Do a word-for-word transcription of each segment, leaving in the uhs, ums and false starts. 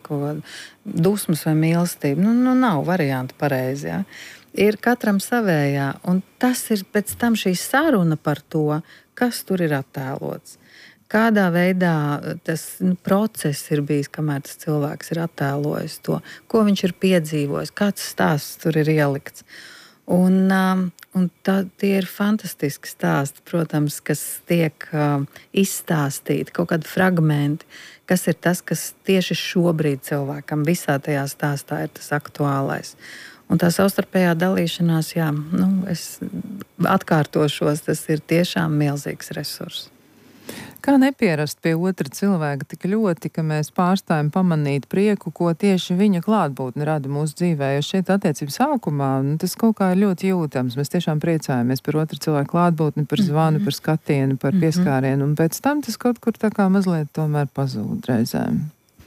kaut kādu dusmas vai mīlestību. Nu, nu nav varianti pareizi, ja? Ir katram savējā, un tas ir pēc tam šī saruna par to, kas tur ir attēlots. Kādā veidā tas nu, process ir bijis, kamēr tas cilvēks ir attēlojis to, ko viņš ir piedzīvojis, kāds stāsts tur ir ielikts. Un, um, un tā, tie ir fantastiski stāsti, protams, kas tiek um, izstāstīti, kaut kādi fragmenti, kas ir tas, kas tieši šobrīd cilvēkam visā tajā stāstā ir tas aktuālais. Un tā savstarpējā dalīšanās, jā, nu, es atkārtošos, tas ir tiešām milzīgs resurss. Kā nepierast pie otra cilvēka tik ļoti, ka mēs pārstājam pamanīt prieku, ko tieši viņa klātbūtne rada mūsu dzīvē, jo šeit attiecību sākumā nu, tas kaut kā ir ļoti jūtams. Mēs tiešām priecājamies par otra cilvēka klātbūtni, par zvanu, par skatienu, par pieskārienu, un pēc tam tas kaut kur tā kā mazliet tomēr pazūd reizēm.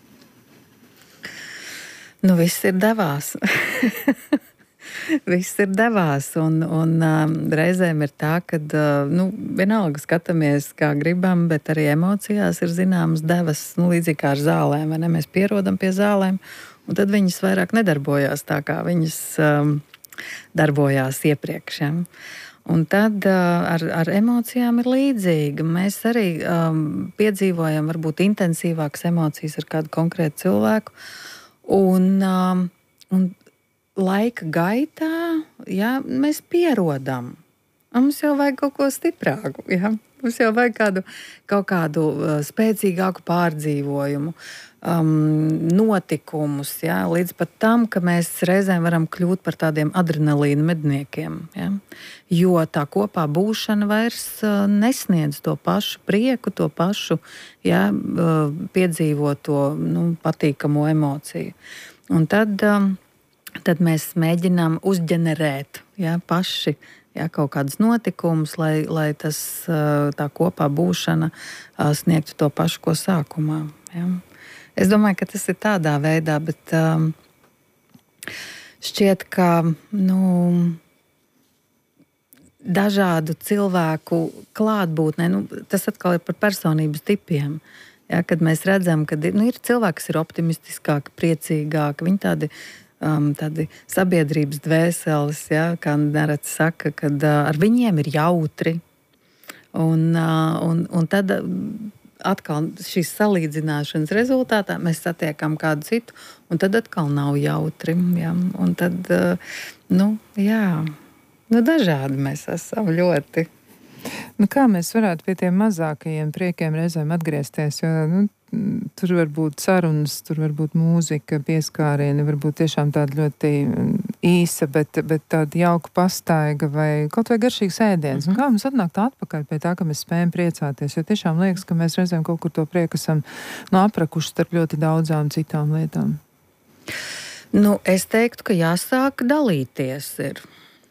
Nu, viss ir devās. Viss ir devās, un, un um, reizēm ir tā, ka uh, nu, vienalga skatāmies, kā gribam, bet arī emocijās ir zināmas devas, nu, līdzīgi kā ar zālēm, vai ne? Mēs pierodam pie zālēm, un tad viņas vairāk nedarbojās tā, kā viņas um, darbojās iepriekš. Ja? Un tad uh, ar, ar emocijām ir līdzīgi. Mēs arī um, piedzīvojam varbūt intensīvākas emocijas ar kādu konkrētu cilvēku, un, um, un laika gaitā, ja, mēs pierodam. Un mums jau vajag kaut ko stiprāku. Ja? Mums jau vajag kādu, kaut kādu uh, spēcīgāku pārdzīvojumu, um, notikumus. Ja? Līdz pat tam, ka mēs reizēm varam kļūt par tādiem adrenalīna medniekiem. Ja? Jo tā kopā būšana vairs uh, nesniedz to pašu prieku, to pašu ja, uh, piedzīvoto nu, patīkamo emociju. Un tad... Um, Tad mēs mēģinām uzģenerēt ja, paši ja, kaut kādus notikumus, lai, lai tas, tā kopā būšana sniegtu to pašu, ko sākumā. Ja. Es domāju, ka tas ir tādā veidā, bet um, šķiet, ka nu, dažādu cilvēku klātbūtnē, nu, tas atkal ir par personības tipiem. Ja, kad mēs redzam, ka nu, ir cilvēki, kas ir optimistiskāki, priecīgāki, viņi tādi Um, tādi sabiedrības dvēseles, ja, kā nereti saka, kad uh, ar viņiem ir jautri. Un, uh, un, un tad atkal šīs salīdzināšanas rezultātā mēs satiekam kādu citu, un tad atkal nav jautri. Ja, un tad, uh, nu, jā, nu, dažādi mēs esam ļoti. Nu, kā mēs varētu pie tiem mazākajiem priekiem reizēm atgriezties, jo, nu, tur var būt sarunas, tur var būt mūzika, pieskārieni, varbūt tiešām tāda ļoti īsa, bet, bet tāda jauka pastaiga vai kaut vai garšīgs ēdiens. Mm-hmm. Un kā mums atnākt atpakaļ pie tā, ka mēs spējam priecāties, jo tiešām liekas, ka mēs reizēm kaut kur to prieku esam no aprakuši starp ļoti daudzām citām lietām. Nu, es teiktu, ka jāsāk dalīties ir.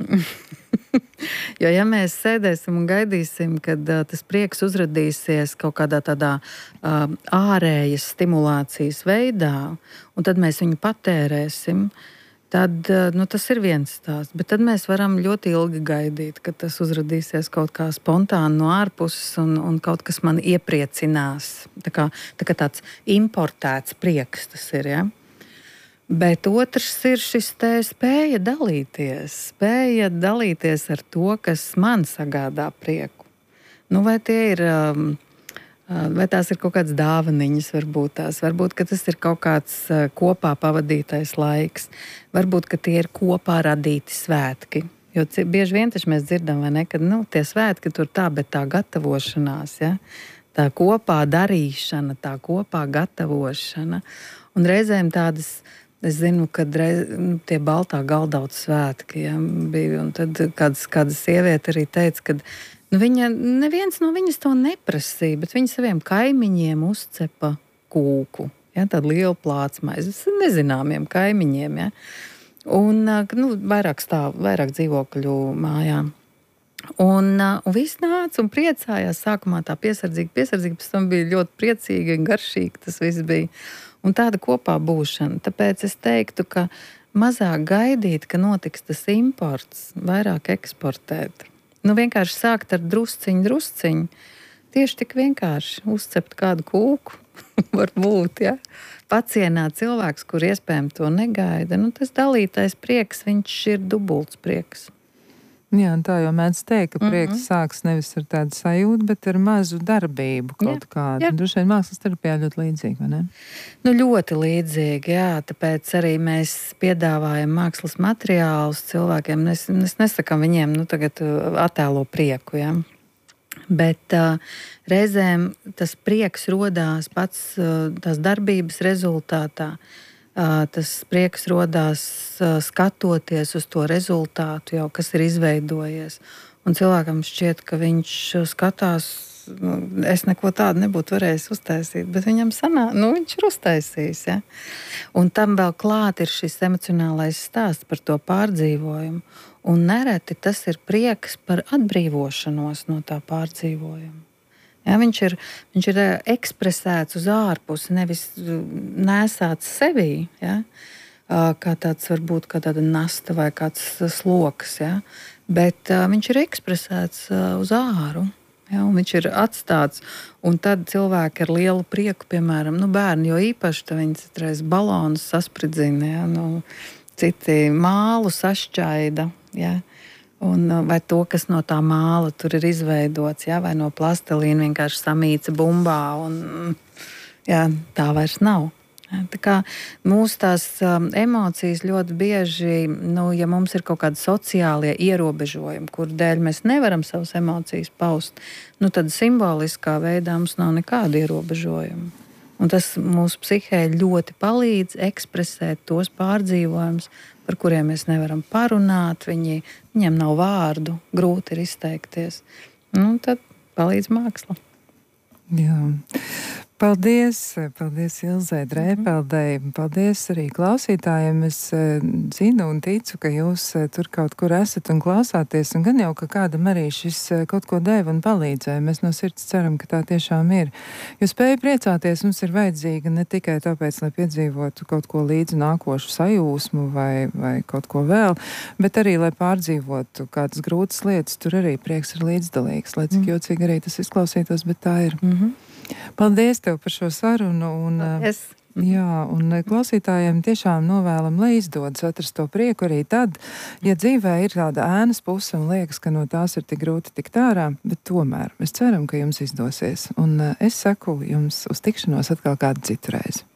Jo, ja mēs sēdēsim un gaidīsim, kad uh, tas prieks uzradīsies kaut kādā tādā uh, ārējas stimulācijas veidā, un tad mēs viņu patērēsim, tad uh, nu, tas ir viens stāsts. Bet tad mēs varam ļoti ilgi gaidīt, kad tas uzradīsies kaut kā spontāni no ārpuses un, un kaut kas man iepriecinās. Tā kā, tā kā tāds importēts prieks tas ir, ja? Bet otrs ir šis te spēja dalīties, spēja dalīties ar to, kas man sagādā prieku. Nu, vai tie ir, vai tās ir kaut kādas dāvaniņas, varbūt tās, varbūt, ka tas ir kaut kāds kopā pavadītais laiks, varbūt, ka tie ir kopā radīti svētki. Jo bieži vien taču mēs dzirdam, vai ne, ka nu, tie svētki tur tā, bet tā gatavošanās, ja? Tā kopā darīšana, tā kopā gatavošana. Un reizēm tādas, es zinu, kad reiz, nu, tie baltā galdauta svētki ja, bija, un tad kāds, kāda sieviete arī teica, ka nu, viņa, neviens no viņas to neprasīja, bet viņa saviem kaimiņiem uzcepa kūku, ja, tādu lielu plātsmaizi, nezināmiem kaimiņiem, ja, un nu, vairāk stāv, vairāk dzīvokļu mājām. Un, un viss nāca un priecājās, sākumā tā piesardzīgi, piesardzīgi, pēc tam bija ļoti priecīgi un garšīgi tas viss bija. Un tāda kopā būšana. Tāpēc es teiktu, ka mazāk gaidīt, ka notiks tas imports, vairāk eksportēt. Nu, vienkārši sākt ar drusciņu, drusciņu. Tieši tik vienkārši uzcept kādu kūku, varbūt, ja. Pacienāt cilvēks, kur iespējams to negaida. Nu, tas dalītais prieks, viņš ir dubults prieks. Jā, un tā jau mēdz teikt, ka prieks mm-hmm. sāks nevis ar tādu sajūtu, bet ar mazu darbību kaut jā, kādu. Jā. Droši vien mākslas terapijā ļoti līdzīgi, vai ne? Nu, ļoti līdzīgi, jā. Tāpēc arī mēs piedāvājam mākslas materiālus cilvēkiem. Mēs, mēs nesakām viņiem, nu, tagad attēlo prieku, jā. Bet uh, reizēm tas prieks rodās pats uh, tās darbības rezultātā. Uh, tas prieks rodās uh, skatoties uz to rezultātu, jau, kas ir izveidojies. Un cilvēkam šķiet, ka viņš skatās, nu, es neko tādu nebūtu varējis uztaisīt, bet viņam sanā, nu, viņš ir uztaisījis. Ja? Un tam vēl klāt ir šis emocionālais stāsts par to pārdzīvojumu. Un nereti tas ir prieks par atbrīvošanos no tā pārdzīvojuma. Ja, viņš, ir, viņš ir ekspresēts uz ārpusi, nevis nesāts sevī, ja, kā tāds varbūt kā tāda nasta vai kāds sloks, ja, bet viņš ir ekspresēts uz āru, ja, un viņš ir atstāts, un tad cilvēki ar lielu prieku, piemēram, nu bērni, jo īpaši tā viņi citreiz balonus saspridzina, ja, nu, citi mālu sašķaida, ja. Un, vai to, kas no tā māla tur ir izveidots, ja? Vai no plastelīna vienkārši samīca bumbā, un ja, tā vairs nav. Ja? Tā kā mūsu tās um, emocijas ļoti bieži, nu, ja mums ir kaut kādi sociālie ierobežojumi, kur dēļ mēs nevaram savas emocijas paust, nu, tad simboliskā veidā mums nav nekādu ierobežojumu. Un tas mūsu psihē ļoti palīdz ekspresēt tos pārdzīvojumus, par kuriem mēs nevaram parunāt, viņi, viņiem nav vārdu, grūti ir izteikties. Nu, tad palīdz māksla. Jā. Paldies, paldies Ilzei Drēpeldei, paldies arī klausītājiem. Es zinu un ticu, ka jūs tur kaut kur esat un klausāties, un gan jau, ka kādam arī šis kaut ko deva un palīdzēja. Mēs no sirds ceram, ka tā tiešām ir. Jo spēja priecāties mums ir vajadzīga ne tikai tāpēc, lai piedzīvotu kaut ko līdzi nākošu sajūsmu vai, vai kaut ko vēl, bet arī, lai pārdzīvotu kādas grūtas lietas, tur arī prieks ir līdzdalīgs, lai cik jocīgi arī tas izklausītos, bet tā ir. Mm-hmm. Paldies tev par šo sarunu. Un, Paldies. Jā, un klausītājiem tiešām novēlam, lai izdodas atrast to prieku arī tad, ja dzīvē ir tāda ēnas puse un liekas, ka no tās ir tik grūti tikt ārā, bet tomēr mēs ceram, ka jums izdosies. Un es saku jums uz tikšanos atkal kādu citu reizi.